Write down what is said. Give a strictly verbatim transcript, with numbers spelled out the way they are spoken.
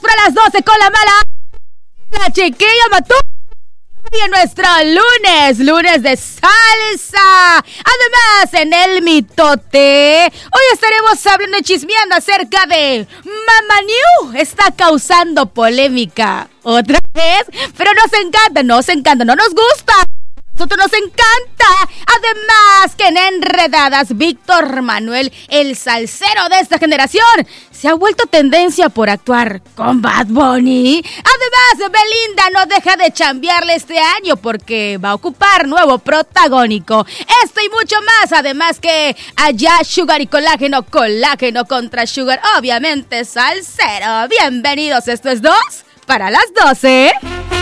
para las doce con la mala. La chiquilla mató. Y en nuestro lunes, lunes de salsa. Además, en el mitote, hoy estaremos hablando y chismeando acerca de Mama New. Está causando polémica otra vez, pero nos encanta, nos encanta, no nos gusta. Nosotros nos encanta. Además que en Enredadas, Víctor Manuel, el salsero de esta generación, se ha vuelto tendencia por actuar con Bad Bunny. Además, Belinda no deja de chambearle este año porque va a ocupar nuevo protagónico. Esto y mucho más. Además que allá Sugar y Colágeno, Colágeno contra Sugar, obviamente salsero. Bienvenidos, esto es dos para las doce.